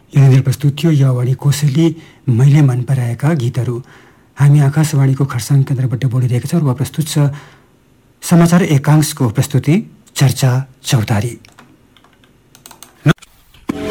यहाँनिर प्रस्तुत थियो यवाणी कोसेली मैले मन पराएका गीतहरू। हामी आकाशवाणीको खरसाङ केन्द्रबाट बोलिरहेका छौँ र प्रस्तुत छ समाचार एकांशको प्रस्तुति चर्चा चौतारी।